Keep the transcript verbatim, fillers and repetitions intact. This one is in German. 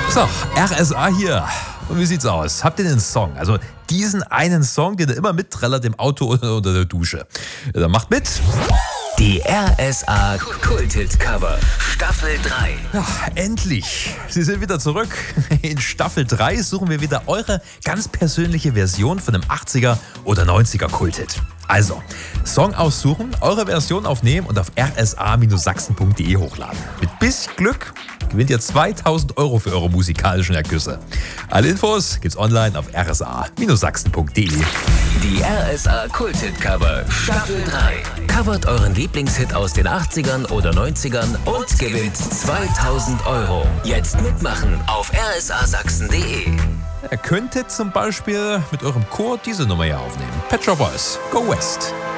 So, R S A hier. Und wie sieht's aus? Habt ihr den Song? Also diesen einen Song, den ihr immer mitträllert im Auto oder unter der Dusche. Dann macht mit. Die R S A Kulthit Cover Staffel drei. Ja, endlich. Sie sind wieder zurück. In Staffel drei suchen wir wieder eure ganz persönliche Version von einem achtziger oder neunziger Kulthit. Also, Song aussuchen, eure Version aufnehmen und auf r s a Sachsen punkt d e hochladen. Mit bisschen Glück gewinnt ihr zweitausend Euro für eure musikalischen Ergüsse. Alle Infos gibt's online auf r s a Sachsen punkt d e. Die R S A Kulthit Cover Staffel drei. Covert euren Lieblingshit aus den achtzigern oder neunzigern und gewinnt zweitausend Euro. Jetzt mitmachen auf r s a Sachsen punkt d e. Ihr könntet zum Beispiel mit eurem Chor diese Nummer hier aufnehmen. Pet Shop Boys, Go West.